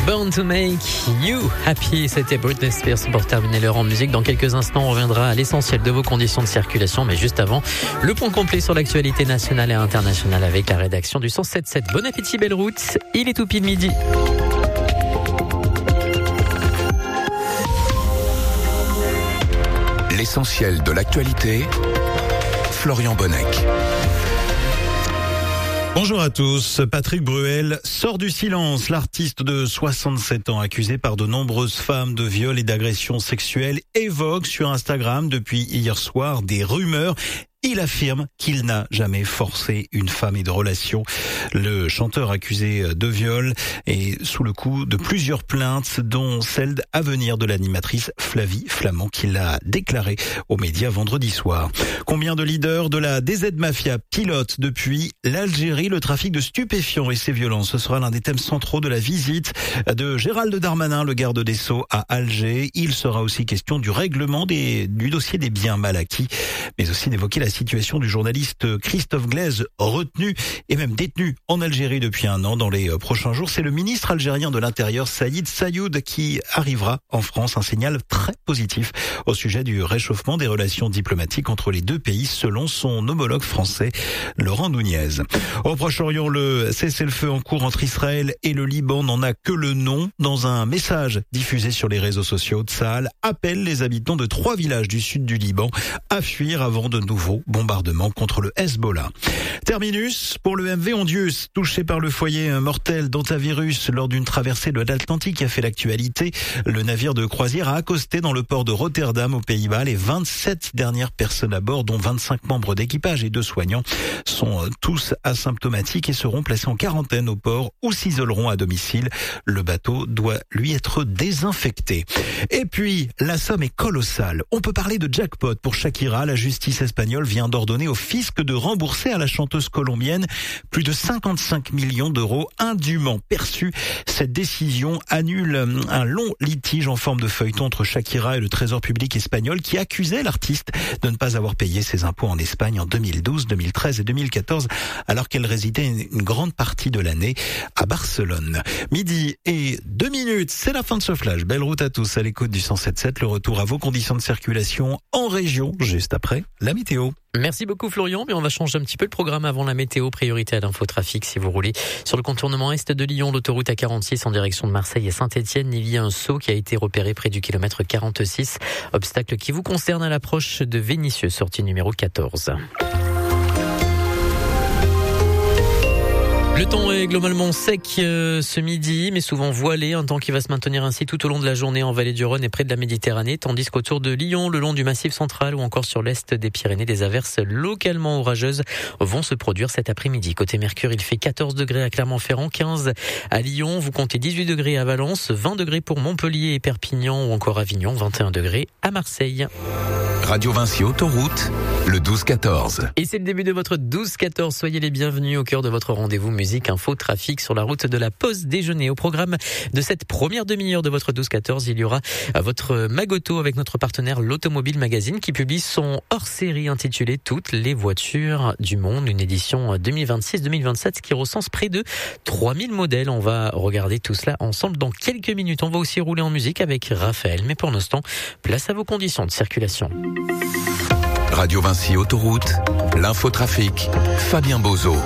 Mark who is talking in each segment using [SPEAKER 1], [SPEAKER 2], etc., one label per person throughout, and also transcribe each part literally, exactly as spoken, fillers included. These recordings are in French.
[SPEAKER 1] Born to Make You Happy, c'était Britney Spears pour terminer l'heure en musique. Dans quelques instants, on reviendra à l'essentiel de vos conditions de circulation, mais juste avant, le point complet sur l'actualité nationale et internationale avec la rédaction du cent sept sept. Bon appétit, belle route, il est tout pile midi.
[SPEAKER 2] L'essentiel de l'actualité, Florian Bonnec.
[SPEAKER 3] Bonjour à tous. Patrick Bruel sort du silence. L'artiste de soixante-sept ans, accusé par de nombreuses femmes de viol et d'agression sexuelle, évoque sur Instagram depuis hier soir des rumeurs. Il affirme qu'il n'a jamais forcé une femme et de relation. Le chanteur accusé de viol est sous le coup de plusieurs plaintes, dont celle à venir de l'animatrice Flavie Flament, qui l'a déclaré aux médias vendredi soir. Combien de leaders de la D Z Mafia pilotent depuis l'Algérie le trafic de stupéfiants et ses violences? Ce sera l'un des thèmes centraux de la visite de Gérald Darmanin, le garde des Sceaux, à Alger. Il sera aussi question du règlement des, du dossier des biens mal acquis, mais aussi d'évoquer la situation du journaliste Christophe Glaise, retenu et même détenu en Algérie depuis un an. Dans les prochains jours, c'est le ministre algérien de l'Intérieur, Saïd Sayoud, qui arrivera en France. Un signal très positif au sujet du réchauffement des relations diplomatiques entre les deux pays, selon son homologue français, Laurent Nunez. Au Proche-Orient, le cessez-le-feu en cours entre Israël et le Liban n'en a que le nom. Dans un message diffusé sur les réseaux sociaux, Tsahal appelle les habitants de trois villages du sud du Liban à fuir avant de nouveaux bombardements contre le Hezbollah. Terminus pour le M V Ondius, touché par le foyer mortel d'hantavirus lors d'une traversée de l'Atlantique qui a fait l'actualité. Le navire de croisière a accosté dans le port de Rotterdam aux Pays-Bas. Les vingt-sept dernières personnes à bord, dont vingt-cinq membres d'équipage et deux soignants, sont tous asymptomatiques et seront placés en quarantaine au port ou s'isoleront à domicile. Le bateau doit lui être désinfecté. Et puis, la somme est colossale. On peut parler de jackpot pour Shakira. La justice espagnole vient d'ordonner au fisc de rembourser à la chanteuse colombienne plus de cinquante-cinq millions d'euros indûment perçus. Cette décision annule un long litige en forme de feuilleton entre Shakira et le Trésor public espagnol qui accusait l'artiste de ne pas avoir payé ses impôts en Espagne en deux mille douze, deux mille treize et deux mille quatorze alors qu'elle résidait une grande partie de l'année à Barcelone. Midi et deux minutes, c'est la fin de ce flash. Belle route à tous à l'écoute du cent sept sept. Le retour à vos conditions de circulation en région juste après la météo.
[SPEAKER 1] Merci beaucoup Florian, mais on va changer un petit peu le programme avant la météo. Priorité à l'infotrafic si vous roulez sur le contournement est de Lyon, l'autoroute A quarante-six en direction de Marseille et Saint-Etienne. Il y a un saut qui a été repéré près du kilomètre quarante-six. Obstacle qui vous concerne à l'approche de Vénissieux, sortie numéro quatorze. Le temps est globalement sec euh, ce midi, mais souvent voilé, un temps qui va se maintenir ainsi tout au long de la journée en vallée du Rhône et près de la Méditerranée, tandis qu'autour de Lyon, le long du Massif central ou encore sur l'est des Pyrénées, des averses localement orageuses vont se produire cet après-midi. Côté Mercure, il fait quatorze degrés à Clermont-Ferrand, quinze à Lyon, vous comptez dix-huit degrés à Valence, vingt degrés pour Montpellier et Perpignan ou encore Avignon, vingt et un degrés à Marseille.
[SPEAKER 2] Radio Vinci Autoroute, le douze quatorze.
[SPEAKER 1] Et c'est le début de votre douze quatorze. Soyez les bienvenus au cœur de votre rendez-vous musique, info, trafic sur la route de la pause déjeuner. Au programme de cette première demi-heure de votre douze quatorze, il y aura votre Magoto avec notre partenaire l'Automobile Magazine qui publie son hors-série intitulé Toutes les voitures du monde, une édition deux mille vingt-six deux mille vingt-sept qui recense près de trois mille modèles. On va regarder tout cela ensemble dans quelques minutes. On va aussi rouler en musique avec Raphaël, mais pour l'instant, place à vos conditions de circulation.
[SPEAKER 2] Radio Vinci Autoroute, l'infotrafic, Fabien Bozo.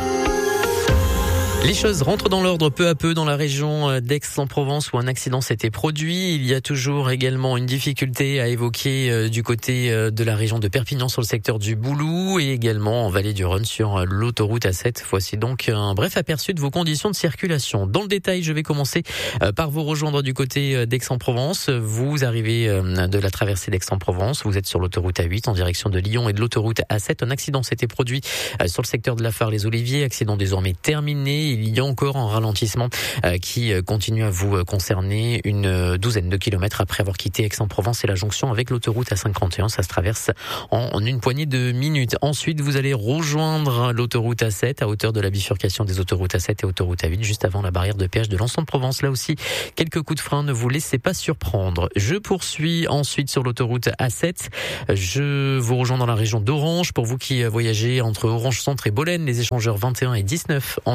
[SPEAKER 1] Les choses rentrent dans l'ordre peu à peu dans la région d'Aix-en-Provence où un accident s'était produit. Il y a toujours également une difficulté à évoquer du côté de la région de Perpignan sur le secteur du Boulou et également en vallée du Rhône sur l'autoroute A sept. Voici donc un bref aperçu de vos conditions de circulation. Dans le détail, je vais commencer par vous rejoindre du côté d'Aix-en-Provence. Vous arrivez de la traversée d'Aix-en-Provence. Vous êtes sur l'autoroute A huit en direction de Lyon et de l'autoroute A sept. Un accident s'était produit sur le secteur de la Phare-les-Oliviers. Accident désormais terminé. Il y a encore un ralentissement euh, qui continue à vous concerner une douzaine de kilomètres après avoir quitté Aix-en-Provence et la jonction avec l'autoroute A cinquante et un. Ça se traverse en, en une poignée de minutes. Ensuite, vous allez rejoindre l'autoroute A sept à hauteur de la bifurcation des autoroutes A sept et autoroute A huit, juste avant la barrière de péage de l'Anse de Provence. Là aussi, quelques coups de frein, ne vous laissez pas surprendre. Je poursuis ensuite sur l'autoroute A sept. Je vous rejoins dans la région d'Orange. Pour vous qui voyagez entre Orange Centre et Bolène, les échangeurs vingt et un et dix-neuf en direction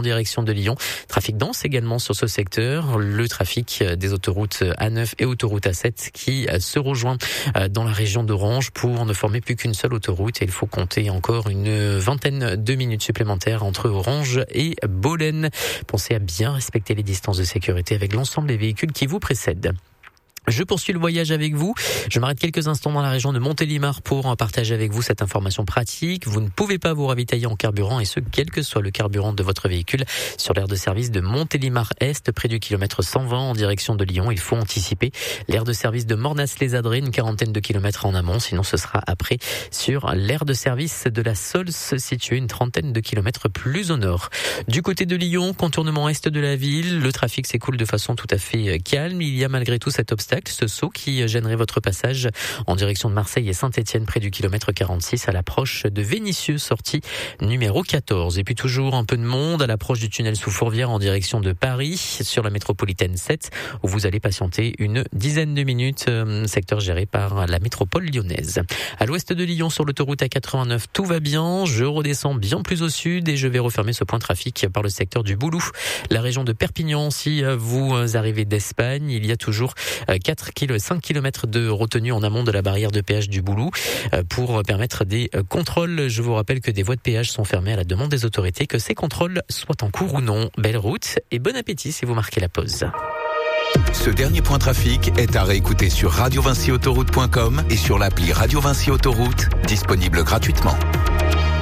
[SPEAKER 1] de Lyon. Trafic dense également sur ce secteur. Le trafic des autoroutes A neuf et autoroute A sept qui se rejoint dans la région d'Orange pour ne former plus qu'une seule autoroute. Et il faut compter encore une vingtaine de minutes supplémentaires entre Orange et Bolène. Pensez à bien respecter les distances de sécurité avec l'ensemble des véhicules qui vous précèdent. Je poursuis le voyage avec vous. Je m'arrête quelques instants dans la région de Montélimar pour partager avec vous cette information pratique. Vous ne pouvez pas vous ravitailler en carburant, et ce, quel que soit le carburant de votre véhicule, sur l'aire de service de Montélimar-Est, près du kilomètre cent vingt en direction de Lyon. Il faut anticiper. L'aire de service de Mornas-les-Adrets, une quarantaine de kilomètres en amont. Sinon, ce sera après sur l'aire de service de la Sols, située une trentaine de kilomètres plus au nord. Du côté de Lyon, contournement est de la ville, le trafic s'écoule de façon tout à fait calme. Il y a malgré tout cet obstacle, ce saut qui gênerait votre passage en direction de Marseille et Saint-Etienne près du kilomètre quarante-six à l'approche de Vénissieux, sortie numéro quatorze. Et puis toujours un peu de monde à l'approche du tunnel sous Fourvière en direction de Paris sur la métropolitaine sept, où vous allez patienter une dizaine de minutes, secteur géré par la métropole lyonnaise. À l'ouest de Lyon, sur l'autoroute A quatre-vingt-neuf, tout va bien. Je redescends bien plus au sud et je vais refermer ce point de trafic par le secteur du Boulou. La région de Perpignan, si vous arrivez d'Espagne, il y a toujours quatre à cinq kilomètres de retenue en amont de la barrière de péage du Boulou pour permettre des contrôles. Je vous rappelle que des voies de péage sont fermées à la demande des autorités, que ces contrôles soient en cours ou non. Belle route et bon appétit si vous marquez la pause.
[SPEAKER 2] Ce dernier point trafic est à réécouter sur radio vinci autoroute point com et sur l'appli Radio Vinci Autoroute, disponible gratuitement.